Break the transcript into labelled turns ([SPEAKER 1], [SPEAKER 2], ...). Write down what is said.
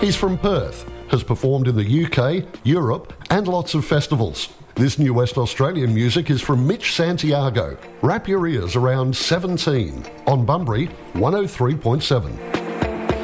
[SPEAKER 1] He's from Perth, has performed in the UK, Europe, and lots of festivals. This new West Australian music is from Mitch Santiago. Wrap your ears around 17 on Bunbury 103.7.